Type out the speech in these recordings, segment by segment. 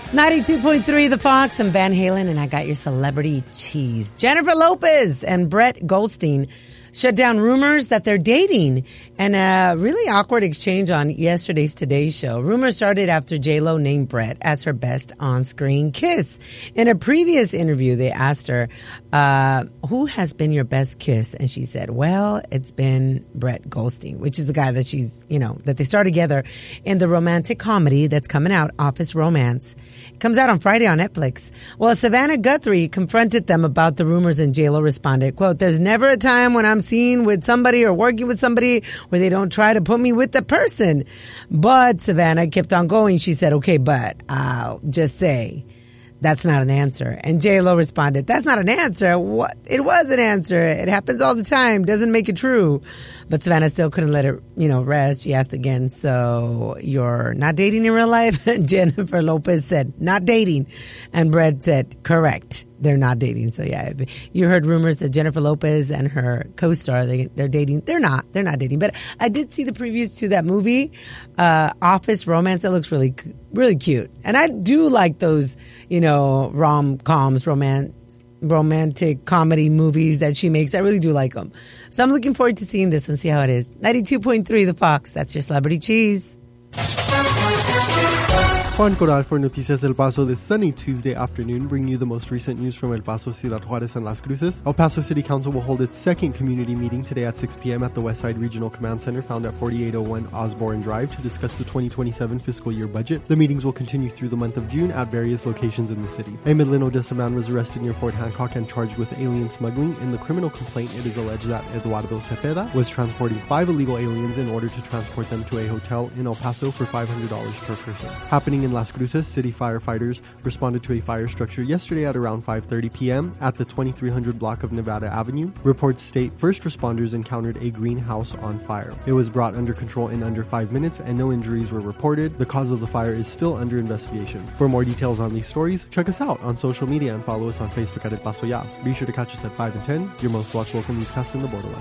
92.3 The Fox and Van Halen, and I got your celebrity cheese. Jennifer Lopez and Brett Goldstein shut down rumors that they're dating, and a really awkward exchange on yesterday's Today Show. Rumors started after J-Lo named Brett as her best on-screen kiss. In a previous interview, they asked her, who has been your best kiss? And she said, well, it's been Brett Goldstein, which is the guy that she's, that they started together in the romantic comedy that's coming out, Office Romance. It comes out on Friday on Netflix. Well, Savannah Guthrie confronted them about the rumors, and J-Lo responded, quote, there's never a time when I'm seen with somebody or working with somebody where they don't try to put me with the person. But Savannah kept on going. She said, okay, but I'll just say that's not an answer. And J-Lo responded, that's not an answer. What? It was an answer. It happens all the time. Doesn't make it true. But Savannah still couldn't let it, rest. She asked again, so you're not dating in real life? Jennifer Lopez said, not dating. And Brett said, correct. They're not dating. So yeah, you heard rumors that Jennifer Lopez and her co-star, they're dating. They're not dating. But I did see the previews to that movie, Office Romance. That looks really, really cute. And I do like those, rom-coms, romantic comedy movies that she makes. I really do like them. So I'm looking forward to seeing this one, see how it is. 92.3 The Fox. That's your celebrity cheese. Juan Corral for Noticias El Paso this sunny Tuesday afternoon, bringing you the most recent news from El Paso, Ciudad Juarez, and Las Cruces. El Paso City Council will hold its second community meeting today at 6 p.m. at the Westside Regional Command Center found at 4801 Osborne Drive to discuss the 2027 fiscal year budget. The meetings will continue through the month of June at various locations in the city. A Midland-Odessa man was arrested near Fort Hancock and charged with alien smuggling. In the criminal complaint, it is alleged that Eduardo Cepeda was transporting 5 illegal aliens in order to transport them to a hotel in El Paso for $500 per person. Happening in Las Cruces, city firefighters responded to a fire structure yesterday at around 5:30 p.m. at the 2300 block of Nevada Avenue. Reports state first responders encountered a greenhouse on fire. It was brought under control in under 5 minutes and no injuries were reported. The cause of the fire is still under investigation. For more details on these stories, check us out on social media and follow us on Facebook at El Paso Ya. Be sure to catch us at 5 and 10, your most watched local newscast in the borderland.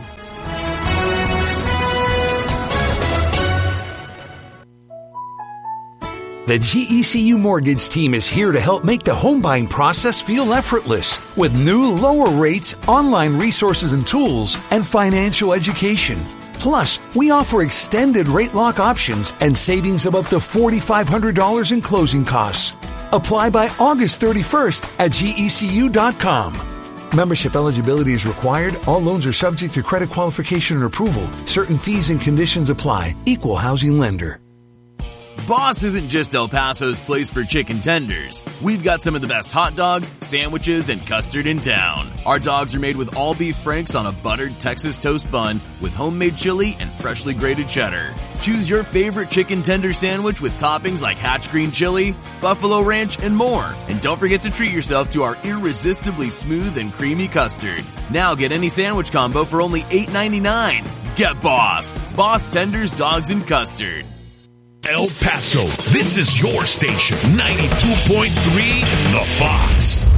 The GECU Mortgage team is here to help make the home buying process feel effortless with new lower rates, online resources and tools, and financial education. Plus, we offer extended rate lock options and savings of up to $4,500 in closing costs. Apply by August 31st at GECU.com. Membership eligibility is required. All loans are subject to credit qualification and approval. Certain fees and conditions apply. Equal housing lender. Boss isn't just El Paso's place for chicken tenders. We've got some of the best hot dogs, sandwiches, and custard in town. Our dogs are made with all beef franks on a buttered Texas toast bun with homemade chili and freshly grated cheddar. Choose your favorite chicken tender sandwich with toppings like Hatch green chili, buffalo ranch, and more. And don't forget to treat yourself to our irresistibly smooth and creamy custard. Now get any sandwich combo for only $8.99. Get Boss. Boss Tenders, Dogs, and Custard. El Paso, this is your station, 92.3 The Fox.